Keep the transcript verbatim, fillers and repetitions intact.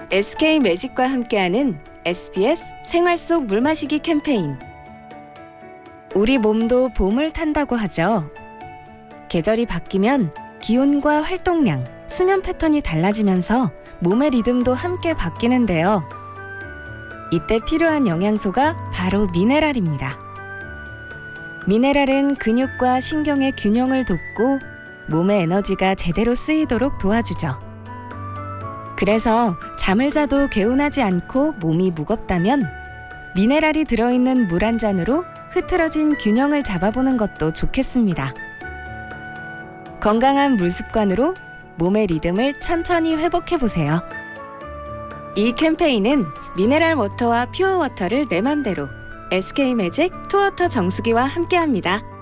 에스케이 매직과 함께하는 에스비에스 생활 속 물 마시기 캠페인. 우리 몸도 봄을 탄다고 하죠. 계절이 바뀌면 기온과 활동량, 수면 패턴이 달라지면서 몸의 리듬도 함께 바뀌는데요. 이때 필요한 영양소가 바로 미네랄입니다. 미네랄은 근육과 신경의 균형을 돕고 몸의 에너지가 제대로 쓰이도록 도와주죠. 그래서 잠을 자도 개운하지 않고 몸이 무겁다면 미네랄이 들어있는 물 한 잔으로 흐트러진 균형을 잡아보는 것도 좋겠습니다. 건강한 물 습관으로 몸의 리듬을 천천히 회복해보세요. 이 캠페인은 미네랄 워터와 퓨어 워터를 내 맘대로 에스케이 매직 투워터 정수기와 함께합니다.